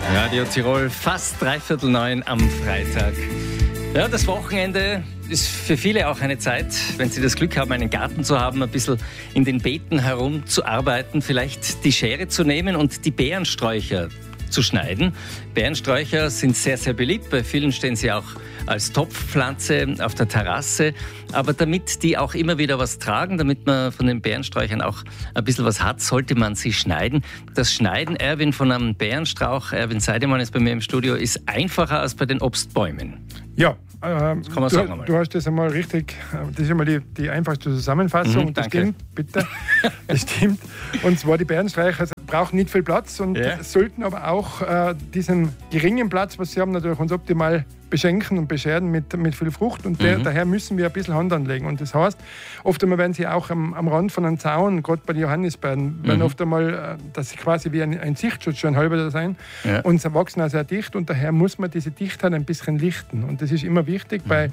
Radio Tirol, fast 8:45 am Freitag. Ja, das Wochenende ist für viele auch eine Zeit, wenn sie das Glück haben, einen Garten zu haben, ein bisschen in den Beeten herumzuarbeiten, vielleicht die Schere zu nehmen und die Beerensträucher zu schneiden. Beerensträucher sind sehr, sehr beliebt. Bei vielen stehen sie auch als Topfpflanze auf der Terrasse. Aber damit die auch immer wieder was tragen, damit man von den Beerensträuchern auch ein bisschen was hat, sollte man sie schneiden. Das Schneiden, Erwin, von einem Beerenstrauch, Erwin Seidemann ist bei mir im Studio, ist einfacher als bei den Obstbäumen. Ja, das kann man sagen einmal. Du hast das einmal richtig, das ist einmal die einfachste Zusammenfassung. Das danke. stimmt, bitte. Das stimmt. Und zwar die Beerensträucher brauchen nicht viel Platz und sollten aber auch diesen geringen Platz, was sie haben, natürlich uns optimal beschenken und bescheren mit viel Frucht. Und daher müssen wir ein bisschen Hand anlegen. Und das heißt, oft einmal werden sie auch am Rand von einem Zaun, gerade bei den Johannisbeeren, werden oft einmal, dass sie quasi wie ein Sichtschutz schon halber da sein. Ja. Und sie wachsen auch sehr dicht und daher muss man diese Dichtheit ein bisschen lichten. Und das ist immer wichtig bei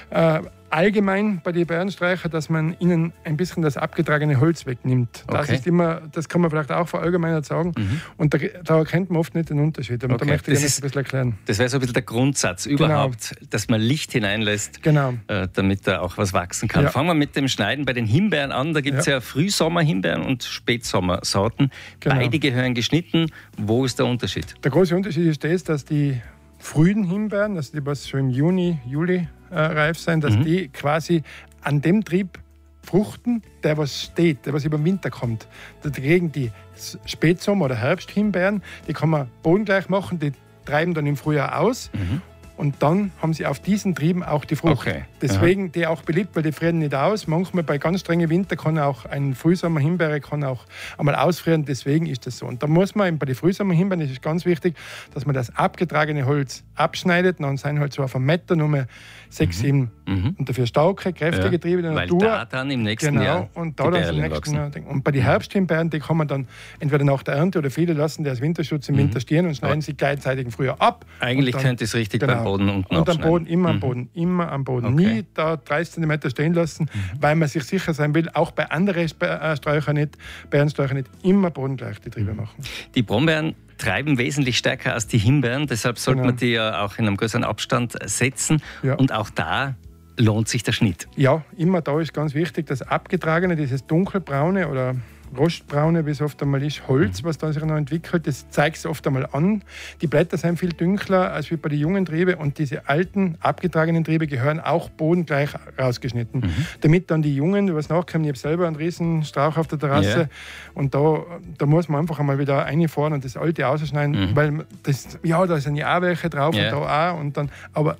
allgemein bei den Beerensträuchern, dass man ihnen ein bisschen das abgetragene Holz wegnimmt. Das ist immer, das kann man vielleicht auch verallgemeinert sagen. Und da erkennt man oft nicht den Unterschied. Und da möchte ich das ein bisschen erklären. Das wäre so ein bisschen der Grundsatz überhaupt, dass man Licht hineinlässt, damit da auch was wachsen kann. Ja. Fangen wir mit dem Schneiden bei den Himbeeren an. Da gibt es ja Frühsommerhimbeeren und Spätsommersorten. Beide gehören geschnitten. Wo ist der Unterschied? Der große Unterschied ist das, dass die frühen Himbeeren, also die was schon im Juni, Juli reif sein, dass die quasi an dem Trieb fruchten, der was steht, der was über den Winter kommt. Dagegen die Spätsommer- oder Herbsthimbeeren, die kann man bodengleich machen, die treiben dann im Frühjahr aus. Und dann haben sie auf diesen Trieben auch die Frucht. Deswegen die auch beliebt, weil die frieren nicht aus. Manchmal bei ganz strengen Winter kann auch ein Frühsommer-Himbeere auch einmal ausfrieren. Deswegen ist das so. Und da muss man bei den Frühsommer-Himbeeren, ist es ganz wichtig, dass man das abgetragene Holz abschneidet. Dann sind halt so auf einem Meter nur 6, 7 und dafür starke, kräftige Triebe in der Natur. Weil da dann im nächsten Jahr und da dann im nächsten Jahr. Und bei den Herbsthimbeeren, die kann man dann entweder nach der Ernte oder viele lassen die als Winterschutz im Winter stehen und schneiden sie gleichzeitig im Frühjahr ab. Eigentlich könnte es richtig beim Boden unten und am Boden, immer am Boden, immer am Boden. Nie da 30 cm stehen lassen, weil man sich sicher sein will, auch bei anderen Beerensträuchern nicht, immer bodengleich die Triebe machen. Die Brombeeren treiben wesentlich stärker als die Himbeeren, deshalb sollte man die ja auch in einem größeren Abstand setzen. Ja. Und auch da lohnt sich der Schnitt. Ja, immer da ist ganz wichtig, das abgetragene, dieses dunkelbraune oder rostbraune, wie es oft einmal ist, Holz, was da sich noch entwickelt, das zeigt es oft einmal an. Die Blätter sind viel dunkler als wie bei den jungen Trieben und diese alten, abgetragenen Triebe gehören auch bodengleich rausgeschnitten. Damit dann die jungen, was nachkommen, ich habe selber einen riesen Strauch auf der Terrasse und da muss man einfach einmal wieder reinfahren und das alte ausschneiden, weil da sind ja auch welche drauf und da auch und dann, aber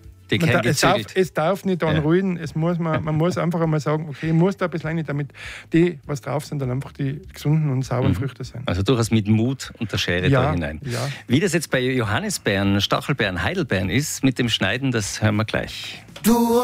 es darf nicht anruhen, man muss einfach einmal sagen, okay, ich muss da ein bisschen rein, damit die, was drauf sind, dann einfach die gesunden und sauberen Früchte sein. Also durchaus mit Mut und der Schere da hinein. Ja. Wie das jetzt bei Johannisbeeren, Stachelbeeren, Heidelbeeren ist, mit dem Schneiden, das hören wir gleich.